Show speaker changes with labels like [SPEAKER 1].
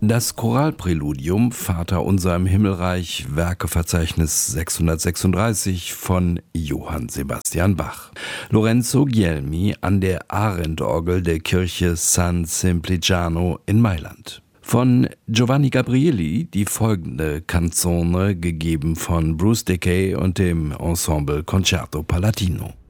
[SPEAKER 1] Das Choralpräludium Vater unser im Himmelreich, Werkeverzeichnis 636 von Johann Sebastian Bach. Lorenzo Guglielmi an der Arendorgel der Kirche San Simpliciano in Mailand. Von Giovanni Gabrieli die folgende Canzone, gegeben von Bruce Dickey und dem Ensemble Concerto Palatino.